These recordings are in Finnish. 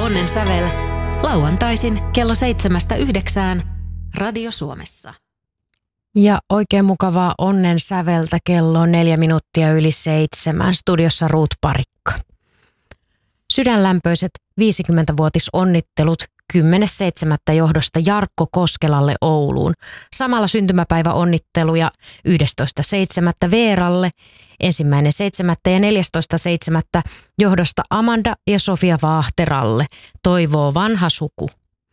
Onnen sävel lauantaisin kello 7-9 Radio Suomessa. Ja oikein mukavaa onnen säveltä kello 7:04. Studiossa Ruut Parikka. Sydänlämpöiset 50-vuotisonnittelut 10.7. johdosta Jarkko Koskelalle Ouluun. Samalla syntymäpäiväonnitteluja 11.7. Veeralle, 1.7. ja 14.7. johdosta Amanda ja Sofia Vaahteralle, toivoo vanha suku.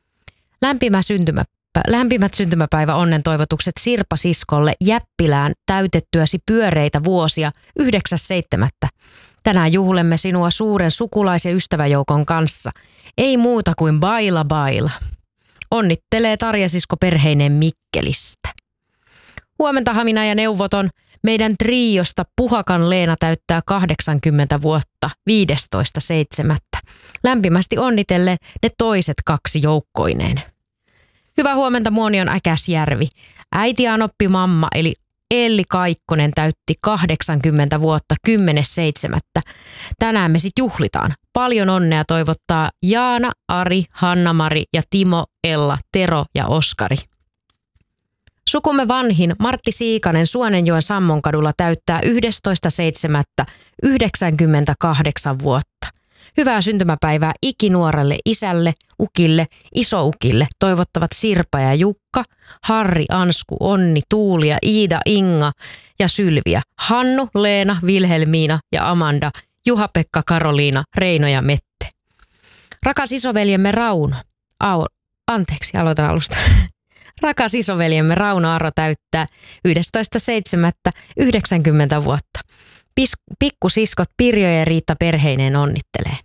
Lämpimät syntymäpäiväonnen toivotukset Sirpa siskolle Jäppilään täytettyäsi pyöreitä vuosia 9.7. Tänään juhlemme sinua suuren sukulais- ja ystäväjoukon kanssa. Ei muuta kuin baila baila. Onnittelee Tarja sisko perheineen Mikkelistä. Huomenta Hamina ja neuvoton. Meidän triosta Puhakan Leena täyttää 80 vuotta 15.7. Lämpimästi onnitelle ne toiset 2 joukkoineen. Hyvää huomenta, Muonion Äkäsjärvi. Äiti Anoppi mamma eli Elli Kaikkonen täytti 80 vuotta 10.7. Tänään me sitten juhlitaan. Paljon onnea toivottaa Jaana, Ari, Hanna-Mari ja Timo, Ella, Tero ja Oskari. Sukumme vanhin Martti Siikanen Suonenjoen Sammonkadulla täyttää 11.7. 98 vuotta. Hyvää syntymäpäivää ikinuorelle isälle, ukille, isoukille toivottavat Sirpa ja Jukka, Harri, Ansku, Onni, Tuulia, Iida, Inga ja Sylviä, Hannu, Leena, Vilhelmiina ja Amanda, Juha-Pekka, Karoliina, Reino ja Mette. Rakas isoveljemme Rauno, aloitan alusta. Rakas isoveljemme Rauno Arro täyttää 11.7. 90 vuotta. Pikkusiskot Pirjo ja Riitta perheineen onnittelee.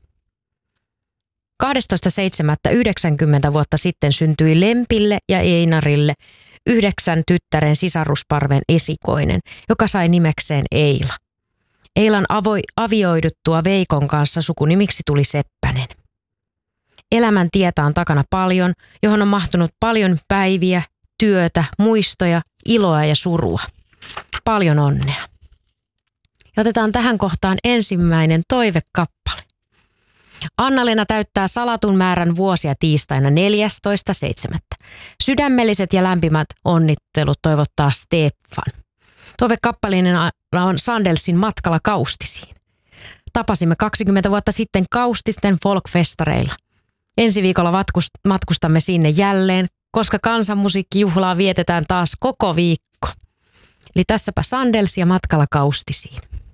12.7. 90 vuotta sitten syntyi Lempille ja Einarille 9 tyttären sisarusparven esikoinen, joka sai nimekseen Eila. Eilan avioiduttua Veikon kanssa sukunimiksi tuli Seppänen. Elämän tietä on takana paljon, johon on mahtunut paljon päiviä, työtä, muistoja, iloa ja surua. Paljon onnea. Ja otetaan tähän kohtaan ensimmäinen toivekappale. Anna-Leena täyttää salatun määrän vuosia tiistaina 14.7. Sydämelliset ja lämpimät onnittelut toivottaa Stefan. Toivekappaleinen on Sandelsin Matkalla Kaustisiin. Tapasimme 20 vuotta sitten Kaustisten folkfestareilla. Ensi viikolla matkustamme sinne jälleen, koska kansanmusiikkijuhlaa vietetään taas koko viikko. Eli tässäpä Sandels ja Matkalla Kaustisiin.